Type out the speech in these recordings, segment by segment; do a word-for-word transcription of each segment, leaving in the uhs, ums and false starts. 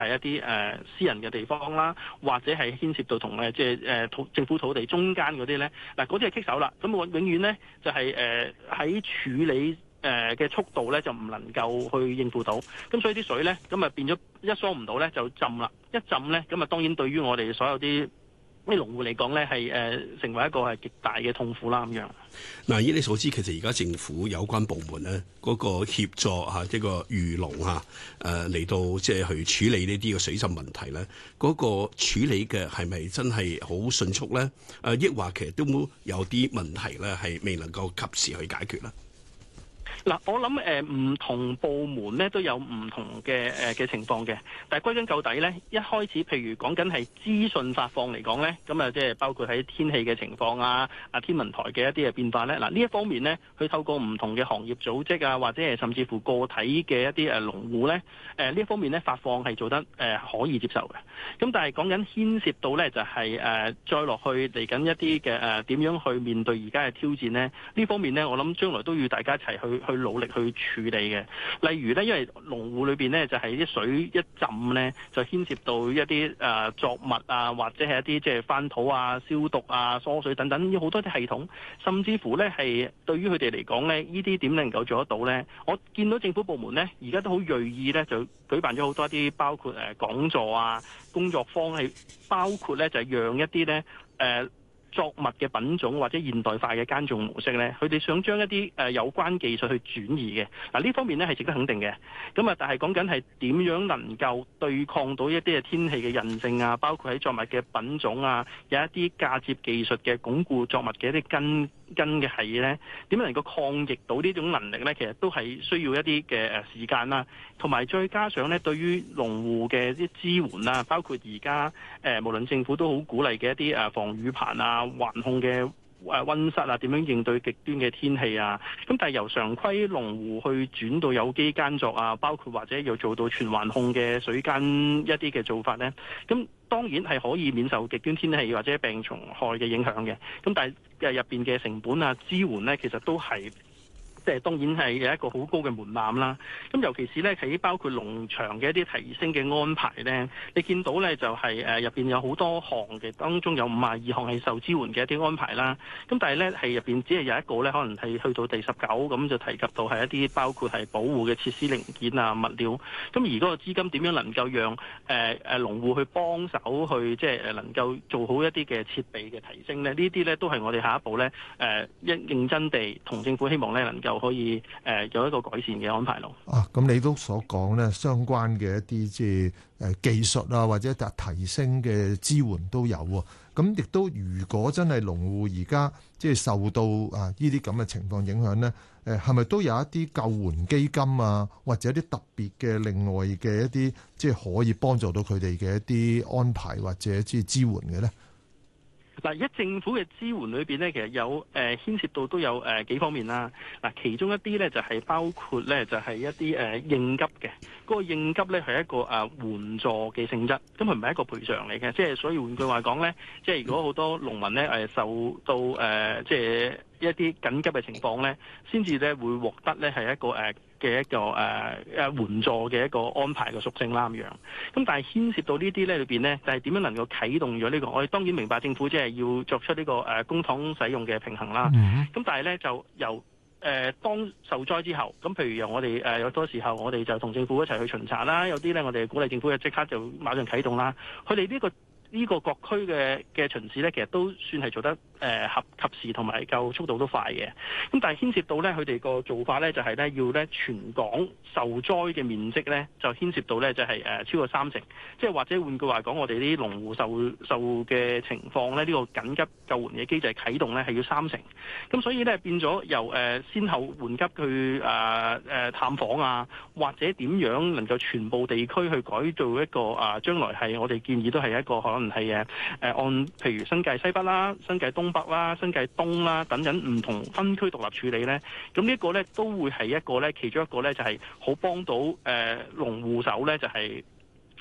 係一啲誒、呃、私人嘅地方啦，或者係牽涉到同誒即係誒土政府土地中間嗰啲咧，嗱嗰啲係棘手啦。咁永永遠咧就係誒喺處理誒嘅速度咧就唔能夠去應付到，咁所以啲水咧咁啊變咗一疏唔到咧就浸啦，一浸咧咁啊當然對於我哋所有啲啲農戶嚟講咧係誒成為一個係極大嘅痛苦啦咁樣。 嗱，以你所知，其實而家政府有關部門咧嗰個協助嚇，即係個漁農嚇誒嚟到即係去處理呢啲嘅水浸問題咧，嗰個處理嘅係咪真係好迅速咧？誒，抑或其實都有啲問題咧係未能夠及時去解決咧？ 嗱，我諗誒唔同部門咧都有唔同嘅誒嘅情況嘅，但係歸根究底咧，一開始譬如講緊係資訊發放嚟講咧，咁啊即係包括喺天氣嘅情況啊、啊天文台嘅一啲嘅變化咧，嗱呢一方面咧，佢透過唔同嘅行業組織啊，或者係甚至乎個體嘅一啲誒農戶咧，誒呢一方面咧發放係做得誒可以接受嘅。咁但係講緊牽涉到咧就係誒再落去嚟緊一啲嘅誒點樣去面對而家嘅挑戰咧，呢方面咧我諗將來都要大家一齊去去努力去處理嘅。例如咧，因為農戶裏邊咧就係啲水一浸咧，就牽涉到一啲誒作物啊，或者係一啲即係翻土啊、消毒啊、疏水等等，好多啲系統，甚至乎咧係對於佢哋嚟講咧，呢啲點能夠做得到咧？我見到政府部門咧，而家都好銳意咧，就舉辦咗好多啲包括誒講座啊、工作坊，係包括咧就係讓一啲咧誒。呃作物嘅品種或者現代化嘅耕種模式咧，佢哋想將一啲誒、呃、有關技術去轉移嘅。嗱呢方面咧係值得肯定嘅。咁啊，但係講緊係點樣能夠對抗到一啲嘅天氣嘅印證啊，包括喺作物嘅品種啊，有一啲嫁接技術嘅鞏固作物嘅一啲根根嘅係咧，點樣能夠抗疫到呢種能力咧？其實都係需要一啲嘅誒時間啦，同埋再加上咧對於農戶嘅啲支援啦，包括而家誒無論政府都好鼓勵嘅一啲誒防雨棚啊。環控嘅誒溫室啊，點樣應對極端嘅天氣啊？咁但係由常規農戶去轉到有機耕作啊，包括或者要做到全環控嘅水耕一啲嘅做法咧，咁當然係可以免受極端天氣或者病蟲害嘅影響嘅。咁但係誒入邊嘅成本啊、支援咧，其實都係。即係當然係有一個好高嘅門檻啦。咁尤其是咧喺包括農場嘅一啲提升嘅安排咧，你見到咧就係誒入邊有好多項嘅，當中有五十二項係受支援嘅一啲安排啦。咁但係咧係入邊只係有一個咧，可能係去到第十九咁就提及到係一啲包括係保護嘅設施零件啊、物料。咁而嗰個資金點樣能夠讓誒誒農戶去幫手去即係誒能夠做好一啲嘅設備嘅提升咧？呢啲咧都係我哋下一步咧誒一認真地同政府希望咧能夠就可以誒、呃、有一個改善嘅安排咯。 啊，咁你都所講咧，相關嘅一啲即係誒技術啊，或者提升嘅支援都有喎。咁亦都如果真係農戶而家即係受到啊呢啲咁嘅情況影響咧，誒係咪都有一啲救援基金啊，或者一啲特別嘅另外嘅一啲即係可以幫助到佢哋嘅一啲安排或者即係支援嘅咧？ 嗱，而家政府嘅支援裏邊咧，其實有誒、呃、牽涉到都有誒、呃、幾方面啦。嗱，其中一啲咧就係、是、包括咧就係、是、一啲誒、呃、應急嘅，嗰、那個應急咧係一個誒、呃、援助嘅性質，咁佢唔係一個賠償嚟嘅。即係所以換句話講咧，即係如果好多農民咧誒、呃、受到誒、呃、即係一啲緊急嘅情況咧，先至咧會獲得咧係一個誒。呃嘅一個誒誒、呃、援助嘅一個安排嘅屬性啦咁樣，咁但係牽涉到呢啲咧裏邊咧，就係、是、點樣能夠啟動咗呢、這個？我哋當然明白政府即係要作出呢、這個誒、呃、公帑使用嘅平衡啦。咁、mm hmm. 但係咧就由誒、呃、當受災之後，咁譬如由我哋誒有多時候，我哋就同政府一齊去巡查啦。有啲咧我哋鼓勵政府嘅即刻就馬上啟動啦。佢哋呢個呢、這個各區嘅嘅巡視咧，其實都算係做得誒、呃、合及時同埋夠速度都快嘅。咁但係牽涉到咧，佢哋個做法咧就係咧要咧全港受災嘅面積咧就牽涉到咧就係、是、誒、呃、超過三成，即係或者換句話講，我哋啲農戶受受嘅情況咧，呢、這個緊急救援嘅機制啟動咧係要三成。咁所以咧變咗由誒、呃、先後緩急去誒誒、呃、探訪啊，或者點樣能夠全部地區去改造一個啊、呃、將來係我哋建議都係一個可能。係誒誒按譬如新界西北啦、新界東北啦、新界東啦等等唔同分區獨立處理咧，咁呢一個咧都會係一個咧其中一個咧就係好幫到誒農戶手咧就係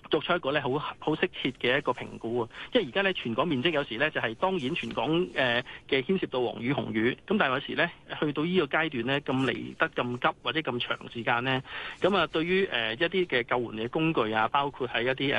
作出一個咧好好適切嘅一個評估啊。因為而家咧全港面積有時咧就係、是、當然全港誒嘅牽涉到黃雨紅雨，咁但係有時咧去到呢個階段咧咁嚟得咁急或者咁長時間咧，咁啊對於誒一啲嘅救援嘅工具啊，包括係一啲